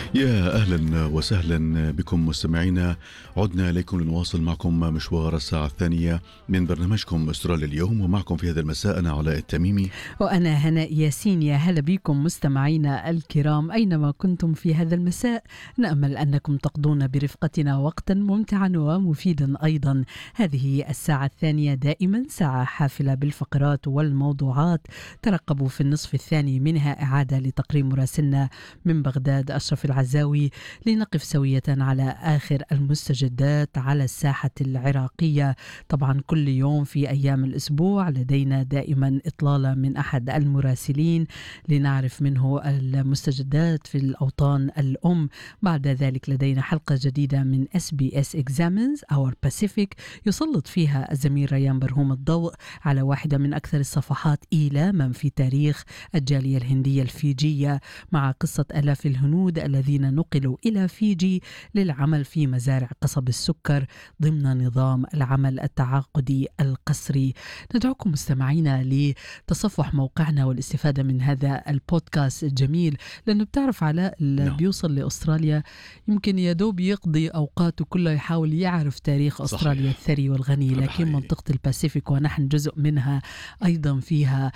يا أهلا وسهلا بكم مستمعينا. عدنا إليكم لنواصل معكم مشوار الساعة الثانية من برنامجكم أستراليا اليوم، ومعكم في هذا المساء أنا علاء التميمي وأنا هناء ياسين. يا هلا بكم مستمعينا الكرام أينما كنتم في هذا المساء. نأمل أنكم تقضون برفقتنا وقتا ممتعا ومفيدا أيضا. هذه الساعة الثانية دائما ساعة حافلة بالفقرات والموضوعات. ترقبوا في النصف الثاني منها إعادة لتقرير مراسلنا من بغداد أشرف العزاوي، لنقف سوية على آخر المستجدات على الساحة العراقية. طبعا كل يوم في أيام الأسبوع لدينا دائما إطلالة من أحد المراسلين لنعرف منه المستجدات في الأوطان الأم. بعد ذلك لدينا حلقة جديدة من SBS Examines Our Pacific، يسلط فيها الزميل ريان برهوم الضوء على واحدة من أكثر الصفحات إيلاما في تاريخ الجالية الهندية الفيجية، مع قصة آلاف الهنود الذين نقلوا إلى فيجي للعمل في مزارع قصب السكر ضمن نظام العمل التعاقدي القسري. ندعوكم مستمعينا لتصفح موقعنا والاستفادة من هذا البودكاست الجميل، لأنه بتعرف علاء اللي بيوصل لأستراليا يمكن يدوب يقضي أوقاته كلها يحاول يعرف تاريخ أستراليا الثري والغني، لكن منطقة الباسيفيك ونحن جزء منها أيضا فيها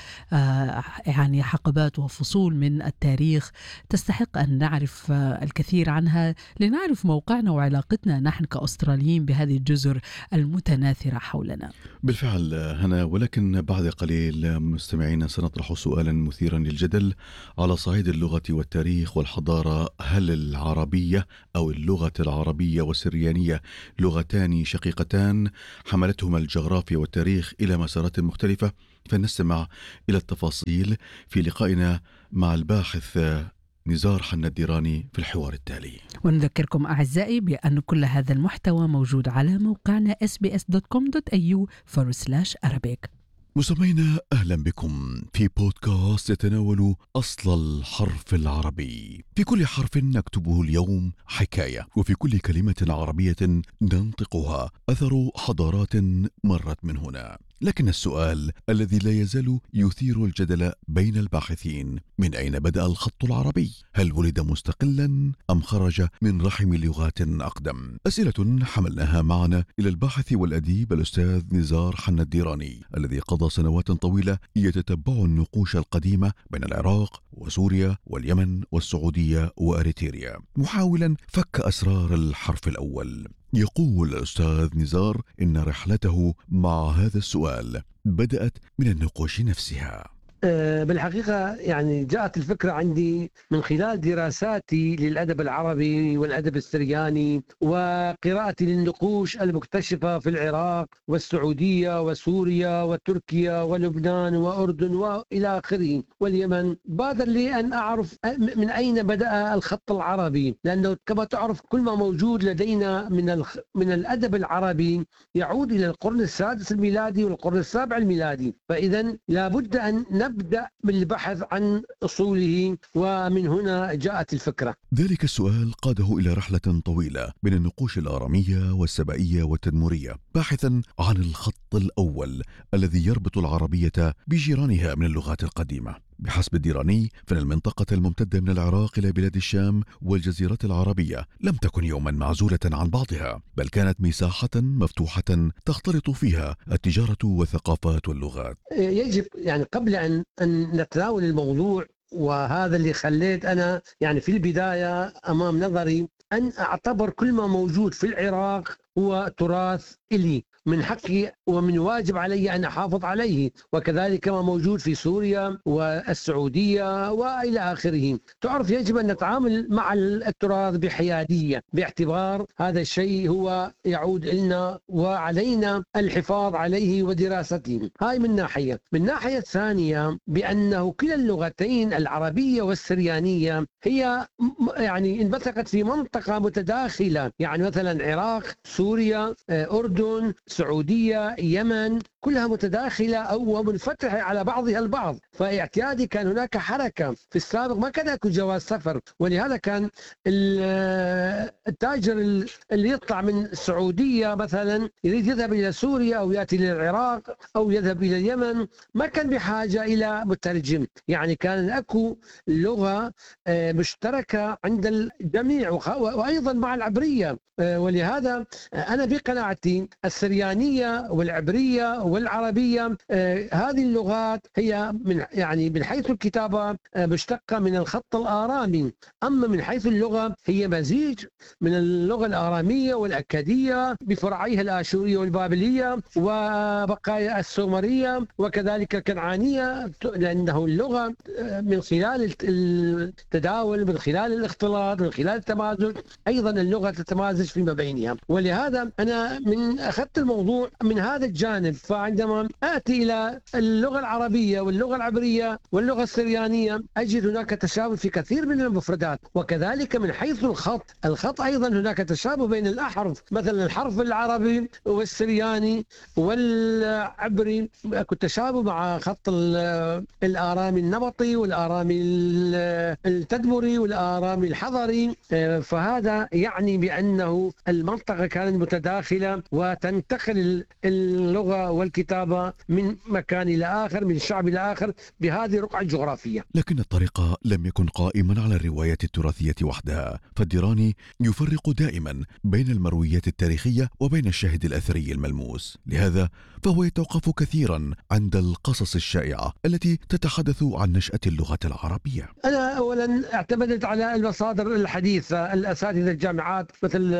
يعني حقبات وفصول من التاريخ تستحق أن نعرف الكثير عنها، لنعرف موقعنا وعلاقتنا نحن كأستراليين بهذه الجزر المتناثرة حولنا. بالفعل هنا، ولكن بعد قليل مستمعينا سنطرح سؤالا مثيرا للجدل على صعيد اللغة والتاريخ والحضارة. هل العربية أو اللغة العربية والسريانية لغتان شقيقتان حملتهما الجغرافيا والتاريخ إلى مسارات مختلفة؟ فنستمع إلى التفاصيل في لقائنا مع الباحث نزار حنا الديراني في الحوار التالي. ونذكركم أعزائي بأن كل هذا المحتوى موجود على موقعنا sbs.com.au/Arabic. مستمعينا أهلا بكم في بودكاست يتناول أصل الحرف العربي. في كل حرف نكتبه اليوم حكاية، وفي كل كلمة عربية ننطقها أثر حضارات مرت من هنا. لكن السؤال الذي لا يزال يثير الجدل بين الباحثين: من أين بدأ الخط العربي؟ هل ولد مستقلا أم خرج من رحم لغات أقدم؟ أسئلة حملناها معنا إلى الباحث والأديب الأستاذ نزار حنا الديراني، الذي قضى سنوات طويلة يتتبع النقوش القديمة بين العراق وسوريا واليمن والسعودية وأريتريا، محاولا فك أسرار الحرف الأول. يقول الأستاذ نزار إن رحلته مع هذا السؤال بدأت من النقوش نفسها. بالحقيقة يعني جاءت الفكرة عندي من خلال دراساتي للأدب العربي والأدب السرياني وقراءتي للنقوش المكتشفة في العراق والسعودية وسوريا وتركيا ولبنان وأردن وإلى آخره واليمن. بادر لي أن أعرف من أين بدأ الخط العربي، لأنه كما تعرف كل ما موجود لدينا من الأدب العربي يعود إلى القرن السادس الميلادي والقرن السابع الميلادي، فإذا لابد أن نبدأ بالبحث عن أصوله، ومن هنا جاءت الفكرة. ذلك السؤال قاده إلى رحلة طويلة بين النقوش الآرامية والسبائية والتدمرية، باحثا عن الخط الأول الذي يربط العربية بجيرانها من اللغات القديمة. بحسب الديراني فإن المنطقة الممتدة من العراق إلى بلاد الشام والجزيرة العربية لم تكن يوما معزولة عن بعضها، بل كانت مساحة مفتوحة تختلط فيها التجارة والثقافات واللغات. يجب يعني قبل أن نتناول الموضوع، وهذا اللي خليت أنا يعني في البداية أمام نظري أن أعتبر كل ما موجود في العراق هو تراث إلي، من حقي ومن واجب علي أن أحافظ عليه، وكذلك ما موجود في سوريا والسعودية وإلى آخره. تعرف يجب أن نتعامل مع التراث بحيادية، باعتبار هذا الشيء هو يعود لنا وعلينا الحفاظ عليه ودراسته. هاي من ناحية. من ناحية ثانية بأنه كلا اللغتين العربية والسريانية هي يعني انبثقت في منطقة متداخلة، يعني مثلا عراق سوريا، أردن، سعودية، يمن، كلها متداخلة أو منفتحة على بعضها البعض. فاعتيادي كان هناك حركة في السابق، ما كان يكون جواز سفر، ولهذا كان التاجر اللي يطلع من السعودية مثلا يريد يذهب إلى سوريا أو يأتي إلى العراق أو يذهب إلى اليمن ما كان بحاجة إلى مترجم. يعني كان أكو لغة مشتركة عند الجميع وأيضا مع العبرية. ولهذا أنا بقناعتي السريانية والعبرية والعربية هذه اللغات هي من حيث الكتابة مشتقة من الخط الآرامي، أما من حيث اللغة هي مزيج من اللغة الآرامية والأكادية بفرعيها الآشورية والبابلية وبقايا السومرية وكذلك الكنعانية، لأنه اللغة من خلال التداول، من خلال الاختلاط، من خلال التمازج، أيضا اللغة تتمازج فيما بينها. ولهذا أنا أخذت الموضوع من هذا الجانب. فعندما آتي إلى اللغة العربية واللغة العبرية واللغة السريانية أجد هناك تشابه في كثير من المفردات، وكذلك من حيث الخط أيضا هناك تشابه بين الأحرف، مثلا الحرف العربي والسرياني والعبري تشابه مع خط الآرامي النبطي والآرامي التدمري والآرامي الحضري. فهذا يعني بأنه المنطقة كانت متداخلة وتنتقل اللغة والكتابة من مكان إلى آخر، من شعب إلى آخر بهذه الرقعة الجغرافية. لكن الطريق لم يكن قائما على الروايات التراثية وحدها، فالديراني يفرق دائما بين المرويات التاريخية وبين الشاهد الأثري الملموس. لهذا فهو يتوقف كثيرا عند القصص الشائعة التي تتحدث عن نشأة اللغة العربية. أنا أولا اعتمدت على المصادر الحديثة، الأساتذة الجامعات مثل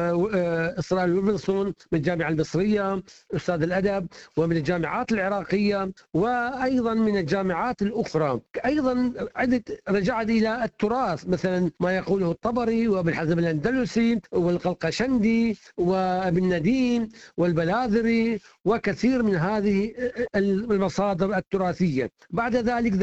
إسرائيل ويلسون من الجامعة المصرية أستاذ الأدب، ومن الجامعات العراقية، وأيضا من الجامعات الأخرى. أيضا رجعت إلى التراث، مثلا ما يقوله الطبري وابن حزم الأندلسي والقلقشندي وابن نديم والبلاذري وكثير من هذه المصادر التراثية. بعد ذلك